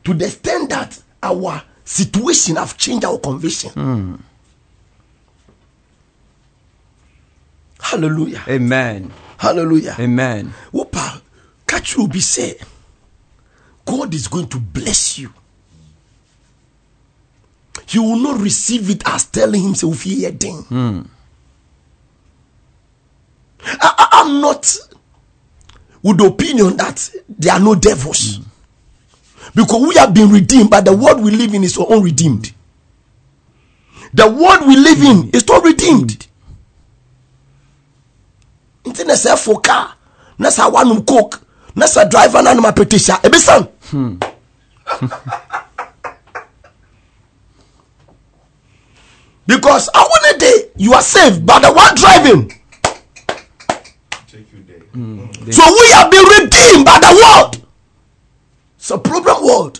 to the extent that our situation have changed our conviction. Hallelujah. Amen. Hallelujah. Amen. Opa, catch you be say, God is going to bless you. You will not receive it as telling himself here thing. I'm not with the opinion that there are no devils. Because we have been redeemed, but the world we live in is unredeemed. The world we live in is not redeemed. Internet say for car, nasa one cook, nasa driver na ma petition. Ebisan. Because I want a day you are saved, but the one driving. So we have been redeemed by the world. It's a problem world.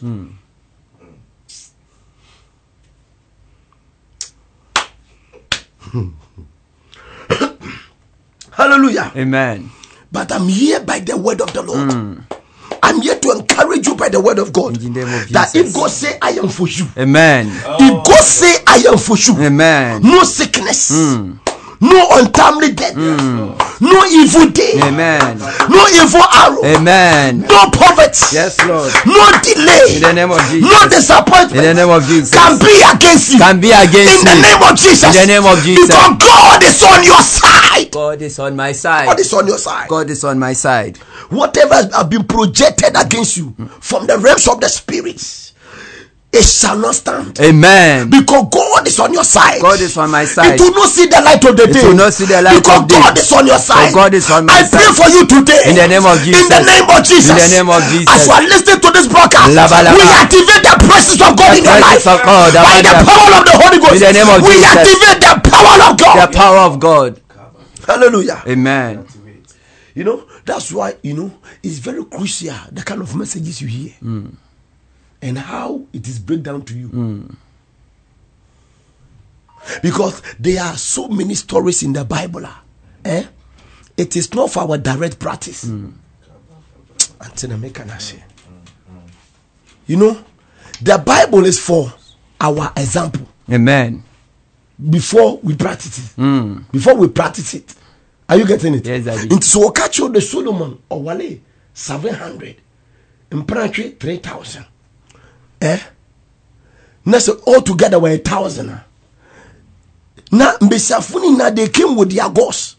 Hallelujah. Amen. But I'm here by the word of the Lord. I'm here to encourage you by the word of God. In the name of that Jesus. if God say I am for you. Amen. If God say I am for you. Amen. No sickness. No untimely death. No evil day. Amen. No evil arrow. Amen. No poverty. Yes, Lord. No delay. In the name of Jesus. No disappointment. In the name of Jesus. Can be against you. Can be against in the you. name of Jesus. In the name of Jesus. Because God is on your side. God is on my side. God is on your side. God is on my side. Whatever has been projected against you from the realms of the spirits, it shall not stand. Amen. Because God is on your side. God is on my side. It will not see the light of the day. It will not see the light because of day. God is on your side. So God is on my I side. pray for you today. In the name of Jesus. In the name of Jesus. In the name of Jesus. As you are listening to this broadcast, Laba, laba. we activate the presence of God The in your life. presence of God. By the power of the Holy Ghost. In the name of we Jesus. activate the power of God. The power of God. Hallelujah. Amen. You know, that's why, it's very crucial the kind of messages you hear. And how it is break down to you. Because there are so many stories in the Bible. It is not for our direct practice. The Bible is for our example. Amen. Before we practice it. Before we practice it. Are you getting it? Yes, I do. And so catch you the Solomon or Wale 700 and Prantry 3,000. Now so all together were 1,000. Now Mbesiafuni na they came with their gods.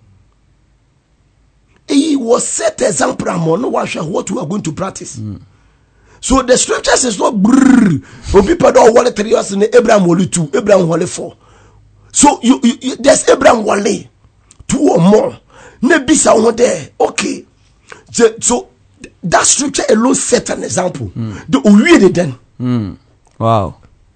He was set example among what we are going to practice. So the scriptures is not brrr. For people don't want 3 years in Abraham Wale 2, Abraham Wale 4. So you there's Abraham Wale 2 or more. Nebisa over there. Okay. So that scripture alone set an example. The read then. Wow.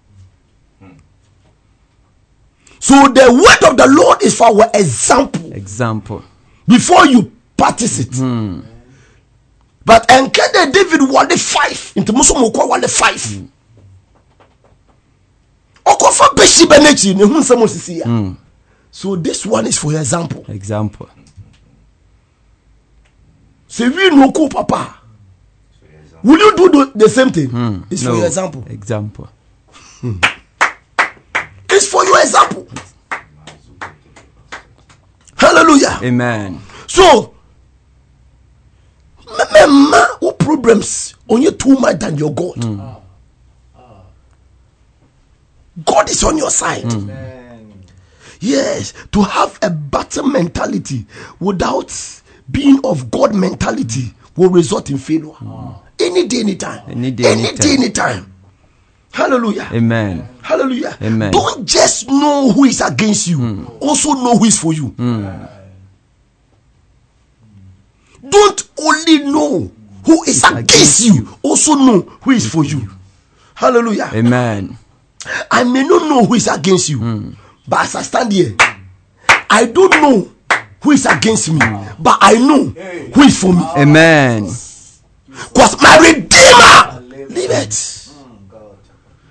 So the word of the Lord is for our example. Example. Before you practice it. But Enkede David Wale 5. Into Musumukwa Wale 5. Okofa Beshi Benechi ne hunsamo sisi ya. So this one is for your example. Example. Say we no ko papa. Will you do the same thing? It's for your example. Example. It's for your example. Hallelujah. Amen. So, what problems on you too much than your God? God is on your side. Yes, to have a better mentality without being of God mentality will result in failure. Any day, anytime. Any day, anytime. Hallelujah. Amen. Hallelujah. Amen. Don't just know who is against you. Also know who is for you. Don't only know who is against you. Also know who is for you. Hallelujah. Amen. I may not know who is against you. But as I stand here, I don't know who is against me. But I know who is for me. Amen. Because my Redeemer liveth. Oh my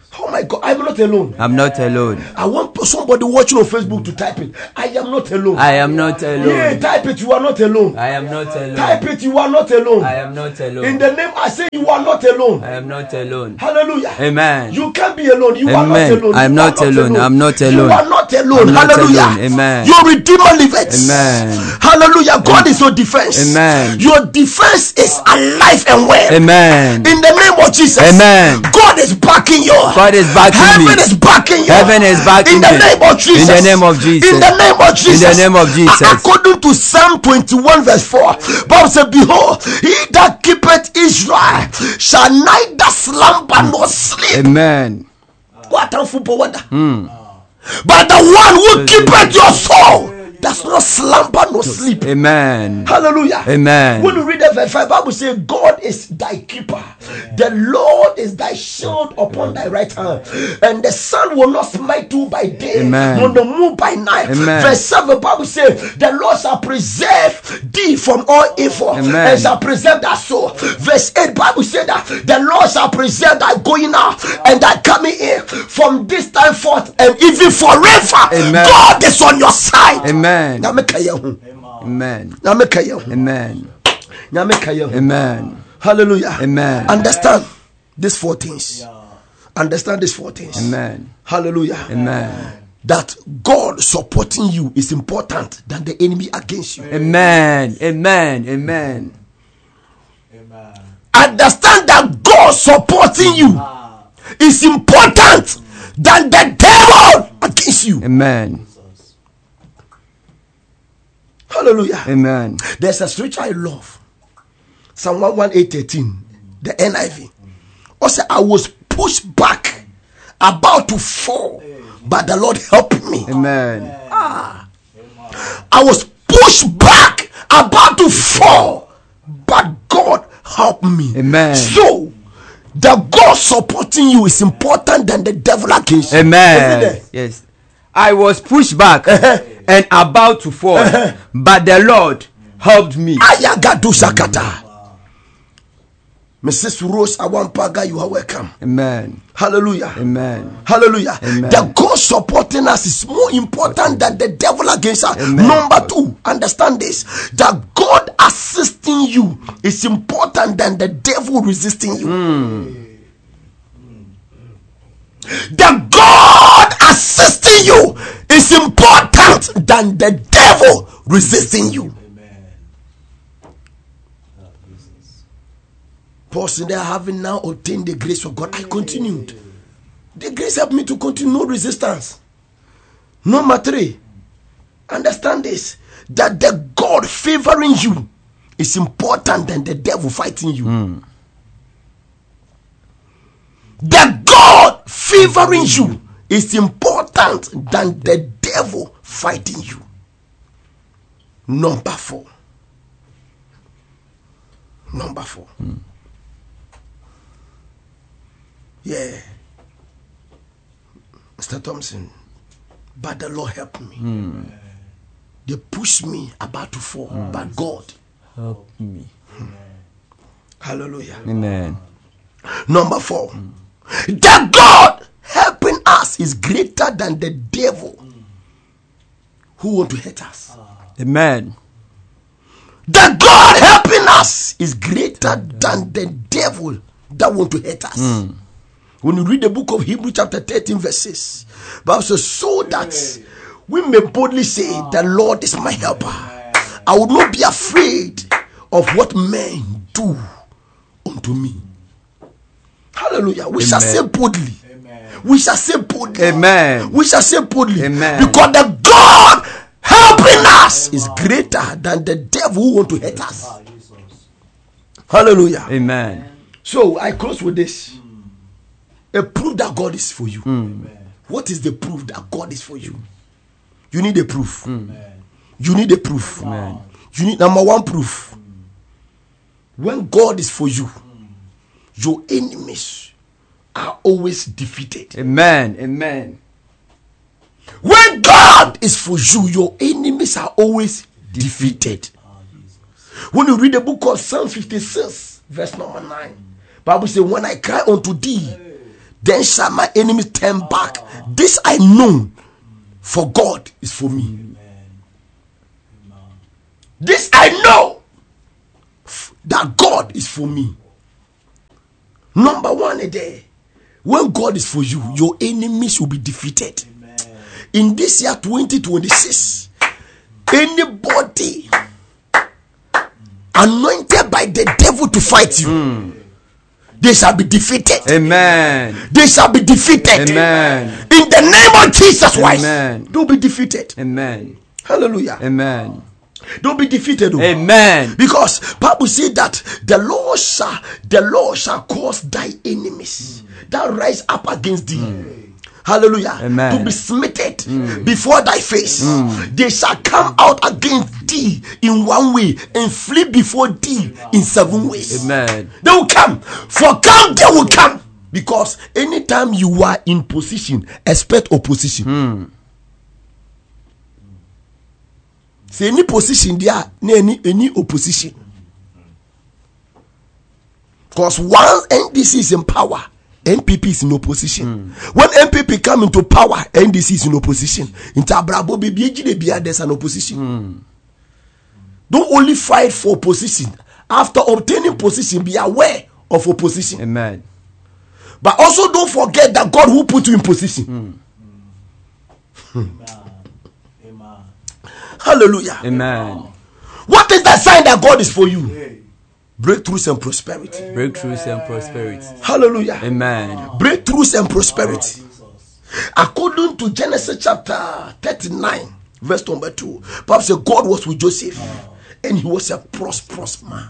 my God, I'm not alone. I'm not alone. I want somebody watching on Facebook to type it. I am not alone. I am not alone. Yeah, type it. You are not alone. I am not alone. Type it. You are not alone. I am not alone. In the name, I say you are not alone. I am not alone. Hallelujah. Amen. You can't be alone. You are Amen. not alone. I'm not alone. I'm not alone. You are not alone. I'm not Hallelujah. alone. Amen. Your Redeemer liveth. Amen. Hallelujah. God is your defense. Amen. Your defense is alive and well. Amen. In the name of Jesus. Amen. God is backing you. God is backing me. Heaven is backing you. Heaven is backing in the me. name of Jesus. In the name of Jesus. In the name of Jesus. In the name of Jesus. According to Psalm 21 verse 4, Bible says, behold, he that keepeth Israel shall neither slumber nor sleep. Amen. What a football wonder. But the one who keepeth your soul does not slumber nor sleep. Amen. Hallelujah. Amen. When you read that verse 5, Bible says, God is thy keeper. The Lord is thy shield upon thy right hand. And the sun will not smite you by day, Amen. nor the moon by night. Amen. Verse 7, Bible says, the Lord shall preserve thee from all evil. Amen. And shall preserve thy soul. Verse 8, Bible says that the Lord shall preserve thy going out and thy coming in from this time forth and even forever. Amen. God is on your side. Amen. Amen. Amen. Amen. Amen. Hallelujah. Amen. Understand these four things. Understand these four things. Amen. Hallelujah. Amen. That God supporting you is important than the enemy against you. Amen. Amen. Amen. Understand that God supporting you is important than the devil against you. Amen. Hallelujah. Amen. There's a scripture I love. Psalm 118:13, the NIV. Also, I was pushed back, about to fall, but the Lord helped me. Amen. I was pushed back, about to fall, but God helped me. Amen. So, the God supporting you is important than the devil against you. Amen. Yes. I was pushed back and about to fall, but the Lord helped me. Ayagadu Sakata. Mrs. Rose Awampaga, you are welcome. Amen. Hallelujah. Amen. Hallelujah. Amen. The God supporting us is more important than the devil against us. Amen. Number two, understand this. The God assisting you is important than the devil resisting you. The God assisting you is important than the devil resisting you. Paul said, having now obtained the grace of God, I continued. The grace helped me to continue. No resistance. Number three, understand this, that the God favoring you is important than the devil fighting you. The God favoring you is important than the devil fighting you. Number four. Yeah. Mr. Thompson, but the Lord helped me. They pushed me about to fall, but God Help me. Hallelujah. Amen. Number four. The God helping us is greater than the devil who want to hurt us. Amen. The God helping us is greater than the devil that want to hurt us. When you read the book of Hebrews chapter 13 verse 6, Bible says, so that we may boldly say, the Lord is my helper. I will not be afraid of what men do unto me. Hallelujah. We shall say boldly. We shall say boldly. Amen. We shall say boldly. Amen. Because the God helping us is greater than the devil who want to hurt us. Hallelujah. Amen. So I close with this. A proof that God is for you. What is the proof that God is for you? You need a proof. You need a proof. You need number one proof. When God is for you, your enemies are always defeated. Amen. Amen. When God is for you, your enemies are always defeated. When you read the book of Psalm 56, verse number 9, Bible says, when I cry unto thee, then shall my enemies turn back. This I know, for God is for me. This I know, that God is for me. Number one a day, when God is for you, your enemies will be defeated. In this year 2026, anybody anointed by the devil to fight you, they shall be defeated. Amen. They shall be defeated. Amen. In the name of Jesus Christ, Amen. they'll be defeated. Amen. Hallelujah. Amen. Don't be defeated. Amen. Because Bible said that the Lord shall cause thy enemies that rise up against thee. Hallelujah. Amen. To be smitten before thy face. They shall come out against thee in one way and flee before thee in 7 ways. Amen. They will come. For come, they will come. Because anytime you are in position, expect opposition. Say any position there, any opposition. Because once NDC is in power, NPP is in opposition. When NPP come into power, NDC is in opposition. There's an opposition. Don't only fight for position. After obtaining position, be aware of opposition. Amen. But also don't forget that God who put you in position. Hallelujah. Amen. What is the sign that God is for you? Breakthroughs and prosperity. Breakthroughs and prosperity. Hallelujah. Amen. Breakthroughs and prosperity. According to Genesis chapter 39, verse number 2, Bible says God was with Joseph and he was a prosperous man.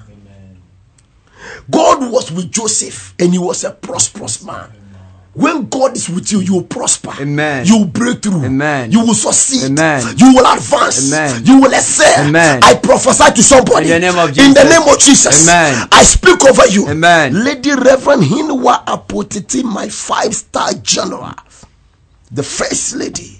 God was with Joseph and he was a prosperous man. When God is with you, you will prosper. Amen. You will break through. Amen. You will succeed. Amen. You will advance. Amen. You will excel. Amen. I prophesy to somebody. In the name of Jesus. In the name of Jesus. Amen. I speak over you. Amen. Lady Reverend Hinwa Apotiti, my 5-star general, the first lady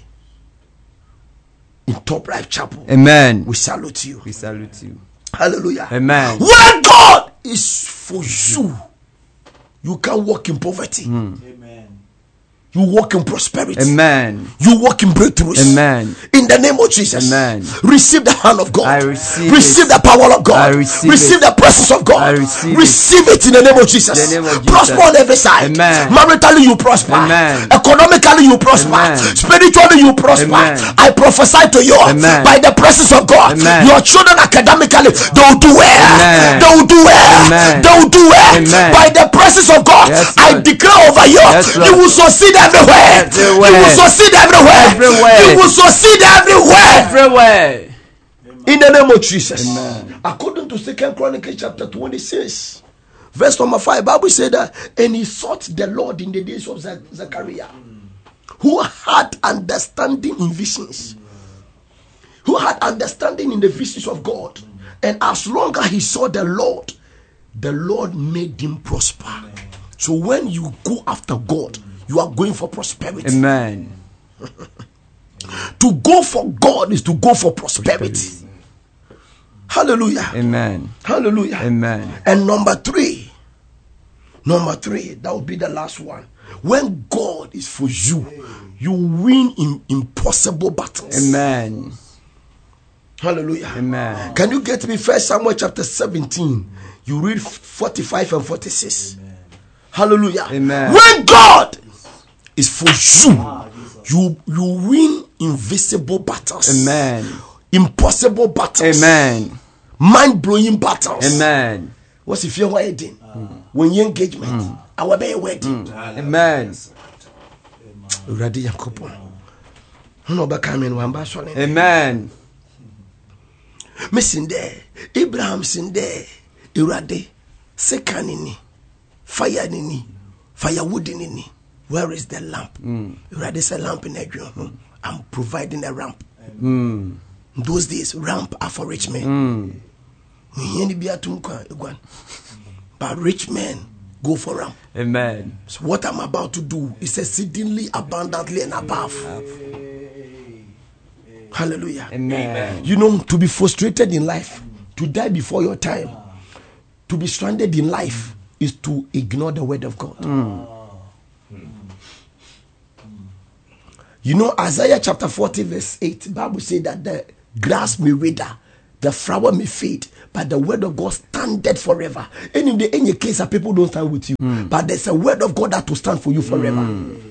in Top Life Chapel. Amen. We salute you. We salute you. Hallelujah. Amen. When God is for you, you can walk in poverty. You walk in prosperity. Amen. You walk in breakthroughs. Amen. In the name of Jesus. Amen. Receive the hand of God. I receive the power of God. I receive the presence of God. I receive it in the name of Jesus. In the name of Jesus. Prosper on every side. Amen. Maritally you prosper. Amen. Economically you prosper. Amen. Spiritually you prosper. Amen. I prophesy to you Amen. by the presence of God. Amen. Your children academically they will do well. Amen. They will do well. Amen. They will do well. Amen. By the presence of God. Yes, I Lord. declare over you. Yes, Lord. You will succeed everywhere. Everywhere. You will succeed everywhere. Everywhere. You will succeed everywhere. Everywhere. In the name of Jesus. Amen. According to 2 Chronicles chapter 26, verse number 5, Bible said that, and he sought the Lord in the days of Zechariah, who had understanding in visions, who had understanding in the visions of God. And as long as he saw the Lord made him prosper. So when you go after God, you are going for prosperity. Amen. To go for God is to go for prosperity. Hallelujah. Amen. Hallelujah. Amen. And number three, that would be the last one. When God is for you, you win in impossible battles. Amen. Hallelujah. Amen. Can you get me 1 Samuel chapter 17? You read 45 and 46. Amen. Hallelujah. Amen. When God is for you, you win invisible battles. Amen. Impossible battles. Amen. Mind-blowing battles. Amen. What's if you're wedding? When you engagement, our be wedding. Amen. Ready, Yakobo. No becoming one bastion. Amen. Missing there, Abraham sin there, Irade, Sekanini, fire nini, firewood nini. Where is the lamp? Irade said lamp in Edrian. I'm providing a ramp. In those days, ramp are for rich men. But rich men go for ramp. Amen. So what I'm about to do is exceedingly abundantly and above. Hallelujah. Amen. You know, to be frustrated in life, to die before your time, to be stranded in life is to ignore the word of God. You know, Isaiah chapter 40 verse 8, Bible says that the grass may wither, the flower may fade, but the word of God standeth forever. And in any case, people don't stand with you, but there's a word of God that will stand for you forever.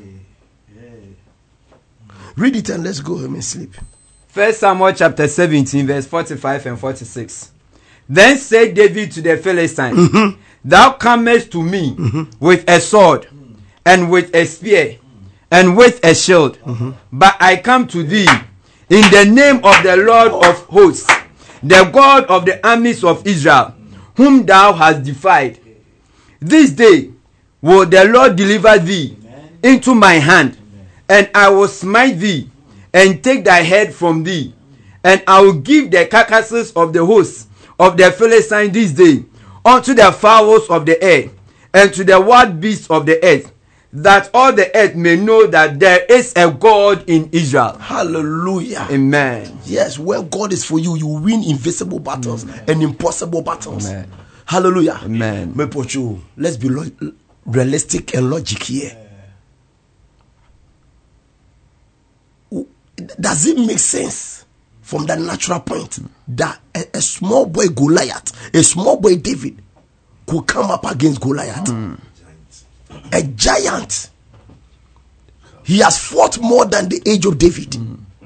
Read it and let's go home and sleep. 1 Samuel chapter 17 verse 45 and 46. Then said David to the Philistine, Thou comest to me with a sword and with a spear and with a shield, but I come to thee in the name of the Lord of hosts, the God of the armies of Israel, whom thou hast defied. This day will the Lord deliver thee into my hand, and I will smite thee and take thy head from thee, and I will give the carcasses of the hosts of the Philistines this day unto the fowls of the air and to the wild beasts of the earth, that all the earth may know that there is a God in Israel. Hallelujah. Amen. Yes, where God is for you, you win invisible battles and impossible battles. Amen. Hallelujah. Amen. Let's be realistic and logic here. Does it make sense from the natural point that a small boy Goliath, a small boy David could come up against Goliath? A giant. He has fought more than the age of David.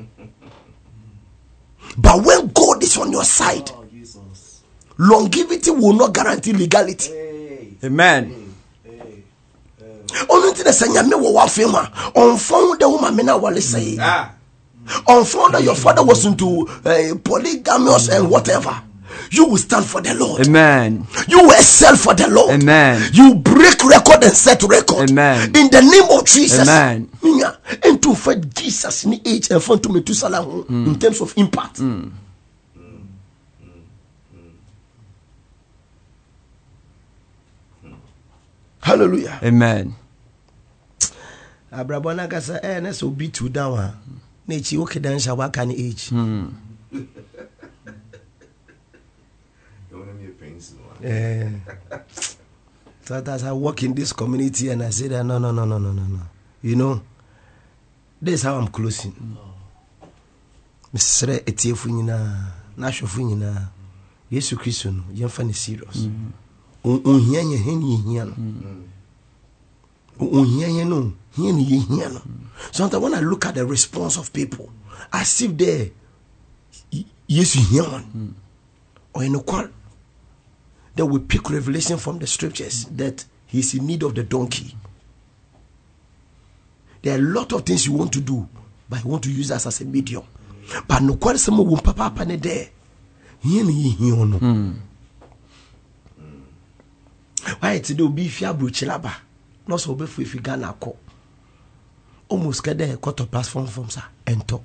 But when God is on your side, longevity will not guarantee legality. Amen. Only thing is, on found the woman will say, on found that your father was into polygamous and whatever. You will stand for the Lord. Amen. You will excel for the Lord. Amen. You break record and set record. Amen. In the name of Jesus. Amen. And to fight Jesus in age and fun to me to Salah in terms of impact. Hallelujah. Amen. Abrabona kasa na so be to down. Nechi okay dan sha waka ni age. So as I work in this community and I say that no. You know, this is how I'm closing. Mr. Etiefu nyina, na hwofu nyina. Yesu Kristo no, yemfa ne serious. Ohia nye heni hia no. Ohia no, heni hia no. Sometimes when I look at the response of people, as if they Yesu hia one. Or in a qual that we pick revelation from the scriptures that he's in need of the donkey. There are a lot of things you want to do, but you want to use us as a medium. But no qual some won't papa ne there. Why today be fiabu chilaba? Not so before if you gana ko. Almost get there quarter platform from sir and talk.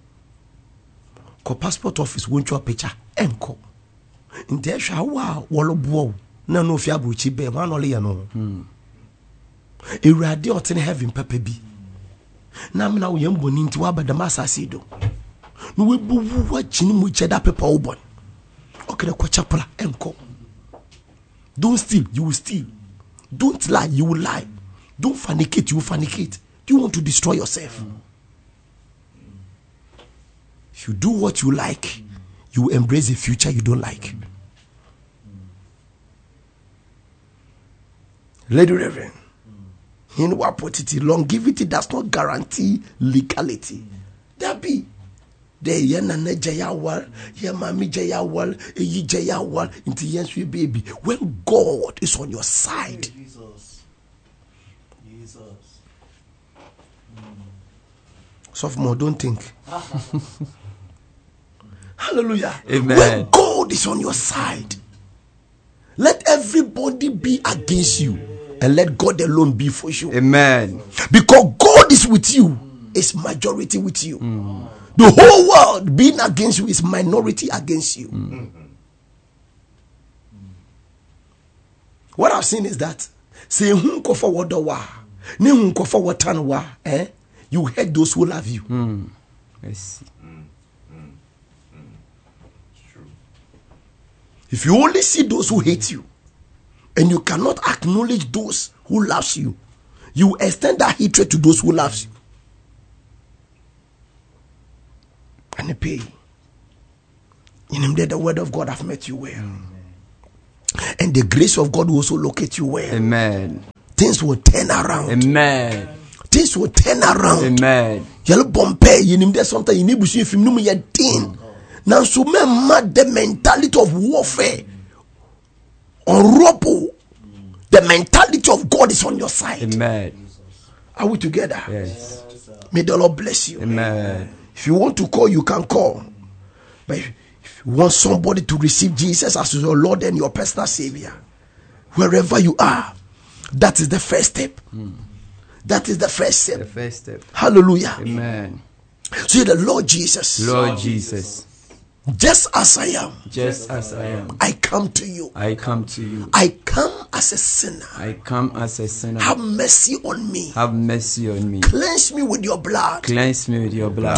Ko passport office won't your picture and ko. In there wow wallo bo no fiabu chi be man only no. E radi otin heaven papa bi. Na me na wo yam boni nti wa bada masase do. No we bu wa chini mu cheda paper wo bon. Okay, the chapel enko. Don't steal, you will steal. Don't lie, you will lie. Don't fornicate, you will fornicate. Do you want to destroy yourself? If you do what you like, you will embrace a future you don't like. Lady Reverend, in what put it, longevity does not guarantee legality. There be. De yana na jayawal, ya mami jayawal, yi jayawal, into yes, baby. When God is on your side, Jesus. Sophomore, don't think. Hallelujah. Amen. When God is on your side, let everybody be against you, and let God alone be for you. Amen. Because God is with you, is majority with you. The whole world being against you is minority against you. What I've seen is that say hunko for wadawa, ne hunko for watanwa, you hate those who love you. Yes. If you only see those who hate you, and you cannot acknowledge those who loves you, you extend that hatred to those who loves you. and they pay. In him there, the word of God have met you well. And the grace of God will also locate you well. Amen. Things will turn around. Amen. Things will turn around. Amen. Yellow Bombay, you need there sometimes you need to see if you know me a thing. Now, so man, the mentality of warfare on rubble, the mentality of God is on your side. Amen. Are we together? Yes. May the Lord bless you. Amen. If you want to call, you can call. But if you want somebody to receive Jesus as your Lord and your personal Savior, wherever you are, that is the first step. That is the first step. The first step. Hallelujah. Amen. So the Lord Jesus. Lord Jesus, Just as I am, just as I am, I come to you. I come to you. I come as a sinner. I come as a sinner. Have mercy on me. Have mercy on me. Cleanse me with your blood. Cleanse me with your blood.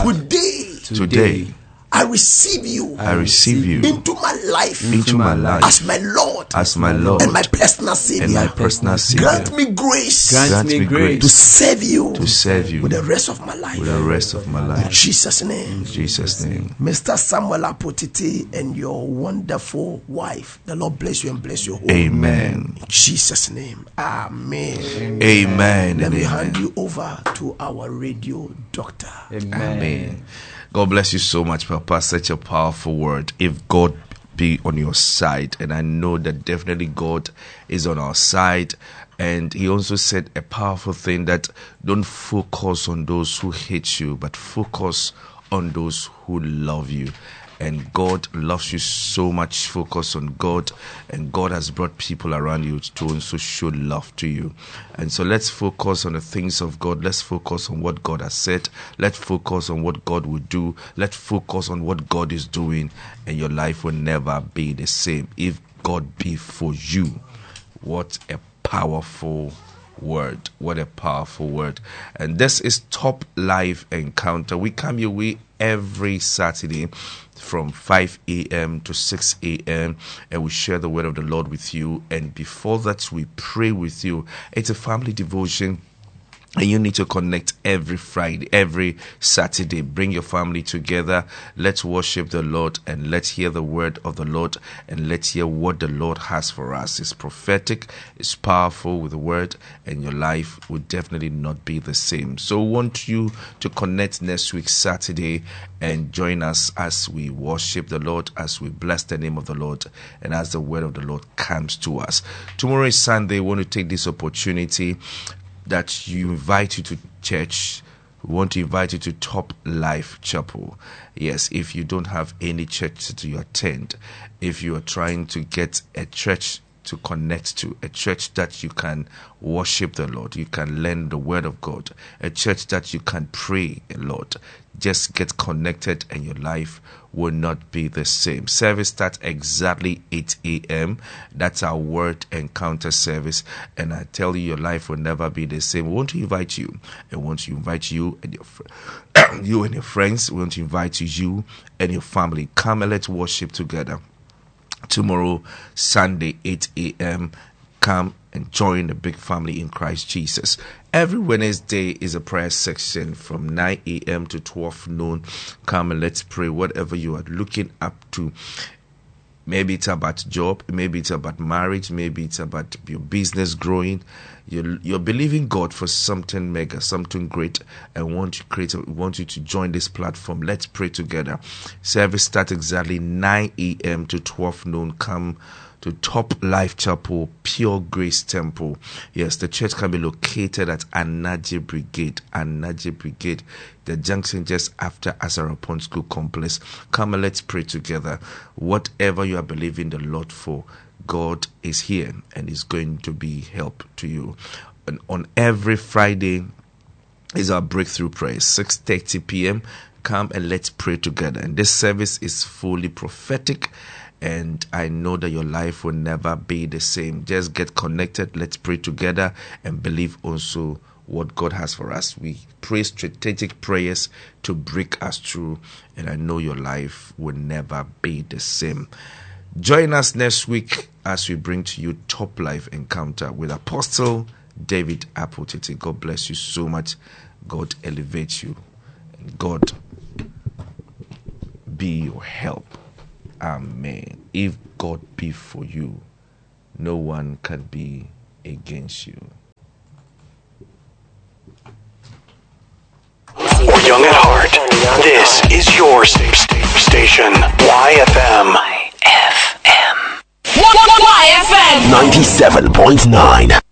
Today, I receive you. I receive you into my life. into my life As my Lord. as my Lord And my personal Savior. and my personal Savior. Grant me grace. Grant me grace to serve you. to serve you with the rest of my life. with the rest of my In life. Jesus' name. In Jesus' name. Mr. Samuel Apotite and your wonderful wife. The Lord bless you and bless your home. Amen. In Jesus' name. Amen. Amen. Let And me hand amen. you over to our radio doctor. Amen. God bless you so much, Papa. Such a powerful word. If God be on your side, and I know that definitely God is on our side. And he also said a powerful thing, that don't focus on those who hate you, but focus on those who love you. And God loves you so much. Focus on God, and God has brought people around you to also show love to you. And so let's focus on the things of God. Let's focus on what God has said. Let's focus on what God will do. Let's focus on what God is doing, and your life will never be the same. If God be for you, what a powerful word. What a powerful word. And this is Top Life Encounter. We come your way every Saturday from 5 a.m. to 6 a.m. and we share the word of the Lord with you. And before that, we pray with you. It's a family devotion. And you need to connect every Friday, every Saturday. Bring your family together. Let's worship the Lord, and let's hear the word of the Lord, and let's hear what the Lord has for us. It's prophetic, it's powerful with the word, and your life will definitely not be the same. So we want you to connect next week, Saturday, and join us as we worship the Lord, as we bless the name of the Lord, and as the word of the Lord comes to us. Tomorrow is Sunday. We want to take this opportunity that you invite you to church. We want to invite you to Top Life Chapel. Yes, if you don't have any church to attend, if you are trying to get a church to connect to, a church that you can worship the Lord, you can learn the word of God, a church that you can pray a lot, just get connected and your life will not be the same. Service starts exactly 8 a.m. That's our word encounter service. And I tell you, your life will never be the same. We want to invite you. And want to invite you and you and your friends. We want to invite you and your family. Come and let's worship together. Tomorrow, Sunday, 8 a.m. Come and join the big family in Christ Jesus. Every Wednesday is a prayer section from 9 a.m. to 12 noon. Come and let's pray. Whatever you are looking up to, maybe it's about job, maybe it's about marriage, maybe it's about your business growing. You're believing God for something mega, something great, and want you to join this platform. Let's pray together. Service starts exactly 9 a.m. to 12 noon. Come to Top Life Chapel, Pure Grace Temple. Yes, the church can be located at Anaje Brigade. Anaje Brigade, the junction just after Azarapon School Complex. Come and let's pray together. Whatever you are believing the Lord for, God is here and is going to be help to you. And on every Friday is our breakthrough prayer, 6:30 p.m. Come and let's pray together. And this service is fully prophetic. And I know that your life will never be the same. Just get connected. Let's pray together and believe also what God has for us. We pray strategic prayers to break us through. And I know your life will never be the same. Join us next week as we bring to you Top Life Encounter with Apostle David Apotite. God bless you so much. God elevate you. And God be your help. Amen. If God be for you, no one can be against you. Or young at heart, this is your station. YFM. YFM 97.9.